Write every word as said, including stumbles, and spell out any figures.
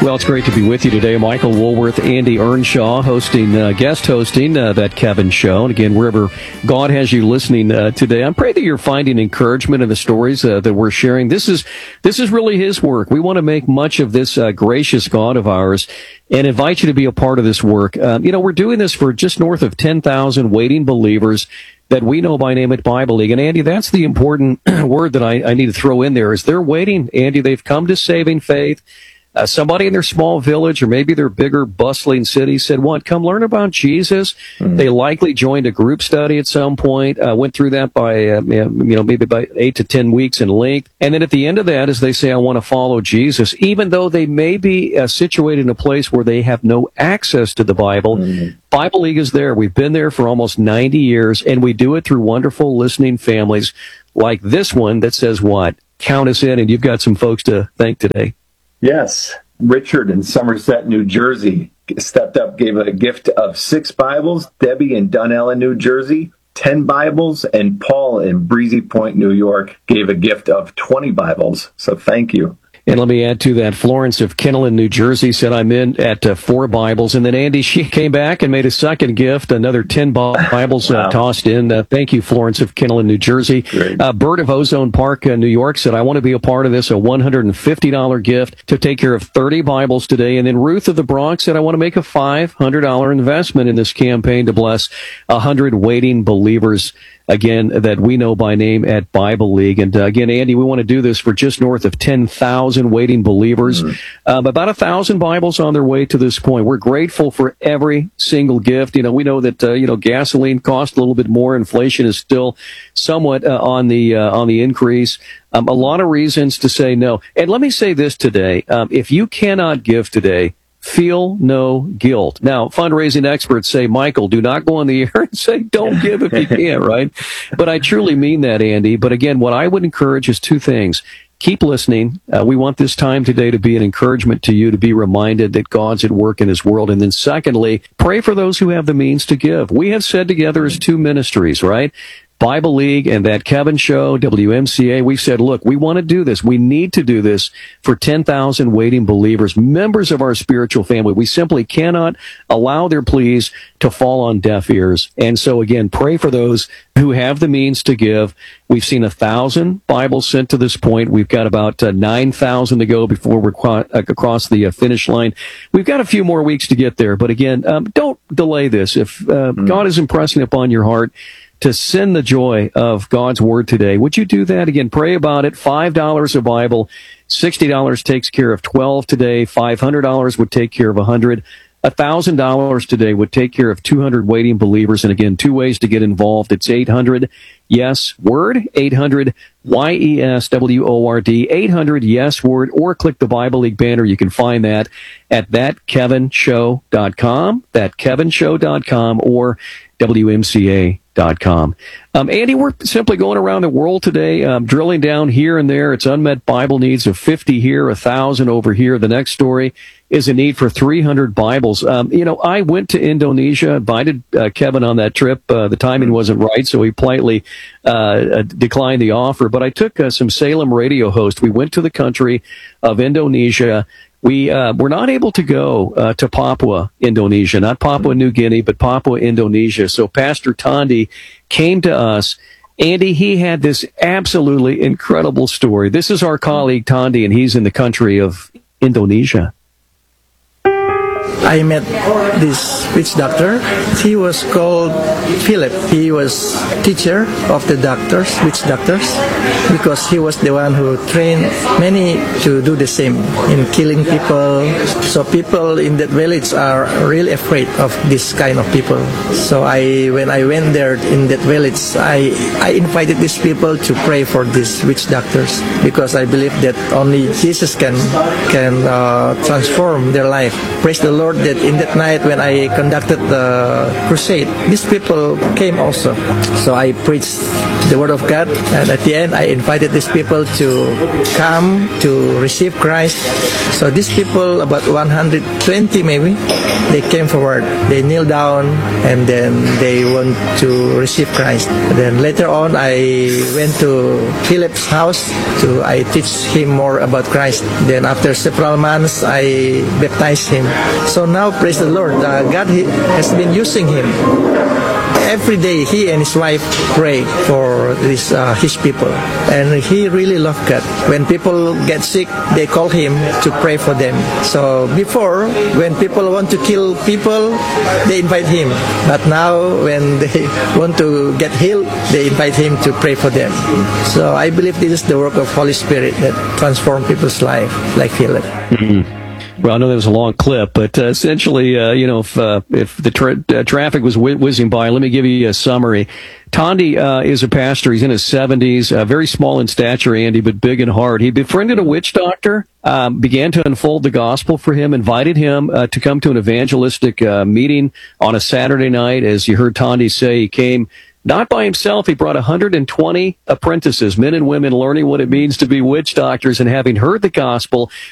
Well, it's great to be with you today. Michael Woolworth, Andy Earnshaw, hosting, uh, guest hosting uh, that Kevin show. And again, wherever God has you listening uh, today, I pray that you're finding encouragement in the stories uh, that we're sharing. This is this is really His work. We want to make much of this uh, gracious God of ours and invite you to be a part of this work. Uh, you know, we're doing this for just north of ten thousand waiting believers that we know by name at Bible League. And Andy, that's the important word that I, I need to throw in there is they're waiting. Andy, they've come to saving faith. Uh, somebody in their small village or maybe their bigger bustling city said, what, come learn about Jesus. Mm-hmm. They likely joined a group study at some point, uh, went through that by, uh, you know, maybe by eight to ten weeks in length. And then at the end of that, as they say, I want to follow Jesus, even though they may be uh, situated in a place where they have no access to the Bible. Mm-hmm. Bible League is there. We've been there for almost ninety years, and we do it through wonderful listening families like this one that says what? Count us in, and you've got some folks to thank today. Yes. Richard in Somerset, New Jersey, stepped up, gave a gift of six Bibles. Debbie in Dunellen, New Jersey, ten Bibles. And Paul in Breezy Point, New York, gave a gift of twenty Bibles. So thank you. And let me add to that, Florence of Kinnelon, New Jersey, said I'm in at uh, four Bibles. And then Andy, she came back and made a second gift, another ten Bibles uh, wow. tossed in. Uh, thank you, Florence of Kinnelon, New Jersey. Uh, Bert of Ozone Park, uh, New York, said I want to be a part of this, a one hundred fifty dollars gift to take care of thirty Bibles today. And then Ruth of the Bronx said I want to make a five hundred dollars investment in this campaign to bless one hundred waiting believers, again, that we know by name at Bible League. And uh, again, Andy, we want to do this for just north of ten thousand waiting believers. Mm-hmm. Um, about one thousand Bibles on their way to this point. We're grateful for every single gift. You know, we know that, uh, you know, gasoline costs a little bit more. Inflation is still somewhat uh, on the uh, on the increase. Um, a lot of reasons to say no. And let me say this today. Um, if you cannot give today, feel no guilt. Now, fundraising experts say, Michael, do not go on the air and say, don't give if you can't, right? But I truly mean that, Andy. But again, what I would encourage is two things. Keep listening. Uh, we want this time today to be an encouragement to you, to be reminded that God's at work in His world. And then secondly, pray for those who have the means to give. We have said together as two ministries, right? Bible League and that Kevin show, W M C A, we said, look, we want to do this. We need to do this for ten thousand waiting believers, members of our spiritual family. We simply cannot allow their pleas to fall on deaf ears. And so, again, pray for those who have the means to give. We've seen a thousand Bibles sent to this point. We've got about uh, nine thousand to go before we're qu- across the uh, finish line. We've got a few more weeks to get there. But again, um, don't delay this. If uh, mm. God is impressing upon your heart to send the joy of God's Word today, would you do that? Again, pray about it. five dollars a Bible. sixty dollars takes care of twelve today. five hundred dollars would take care of one hundred. one thousand dollars today would take care of two hundred waiting believers. And again, two ways to get involved. It's eight hundred yes word, eight hundred Y E S W O R D, eight hundred yes word, or click the Bible League banner. You can find that at that kevin show dot com, that kevin show dot com, or W M C A dot com. Um, Andy, we're simply going around the world today, um, drilling down here and there. It's unmet Bible needs of fifty here, one thousand over here. The next story is a need for three hundred Bibles. Um, you know, I went to Indonesia, invited uh, Kevin on that trip. Uh, the timing wasn't right, so he politely uh, declined the offer. But I took uh, some Salem radio hosts. We went to the country of Indonesia. We uh, were not able to go uh, to Papua, Indonesia, not Papua New Guinea, but Papua, Indonesia. So Pastor Tondi came to us. Andy, he had this absolutely incredible story. This is our colleague Tondi, and he's in the country of Indonesia. I met this witch doctor. He was called Philip. He was teacher of the doctors, witch doctors, because he was the one who trained many to do the same in killing people. So people in that village are really afraid of this kind of people. So I, when I went there in that village, I, I invited these people to pray for these witch doctors, because I believe that only Jesus can can uh, transform their life. Praise the Lord. Lord that in that night when I conducted the crusade, these people came also. So I preached the Word of God, and at the end I invited these people to come to receive Christ. So these people, about one hundred twenty maybe, they came forward. They kneel down and then they want to receive Christ. And then later on I went to Philip's house to I teach him more about Christ. Then after several months I baptized him. So now praise the Lord, uh, God has been using him. Every day he and his wife pray for this, uh, his people, and he really loved God. When people get sick, they call him to pray for them. So before, when people want to kill people, they invite him. But now when they want to get healed, they invite him to pray for them. So I believe this is the work of Holy Spirit that transforms people's life, like Philip. Mm-hmm. Well, I know that was a long clip, but uh, essentially, uh, you know, if uh, if the tra- uh, traffic was wh- whizzing by, let me give you a summary. Tondi uh, is a pastor. He's in his seventies, uh, very small in stature, Andy, but big in heart. He befriended a witch doctor, um, began to unfold the gospel for him, invited him uh, to come to an evangelistic uh, meeting on a Saturday night. As you heard Tondi say, he came not by himself. He brought one hundred twenty apprentices, men and women, learning what it means to be witch doctors. And having heard the gospel,